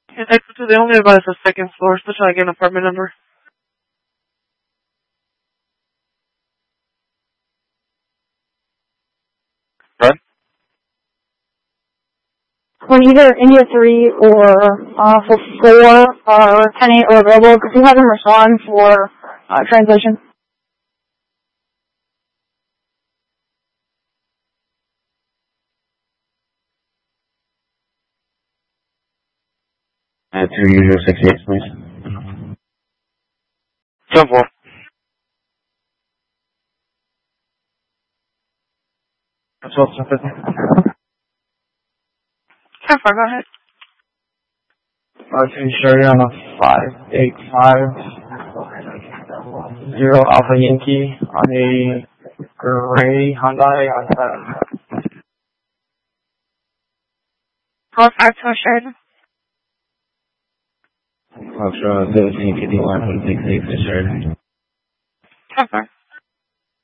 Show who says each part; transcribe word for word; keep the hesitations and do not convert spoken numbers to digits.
Speaker 1: Can I to the only about the second floor, so shall I get an apartment number? What?
Speaker 2: When either India three or uh, for four or ten eight are available, could you have them respond for uh, translation?
Speaker 3: Uh, two usual sixty-eight, please.
Speaker 1: ten four.
Speaker 3: That's all, ten
Speaker 1: ten four, go ahead.
Speaker 3: Okay, sure, on a five eight five zero Alpha Yankee on a gray Hyundai on seven.
Speaker 1: Call five to Sheridan.
Speaker 3: Foxtrot seventeen fifty-one, one six eight, Sheridan.
Speaker 1: ten four.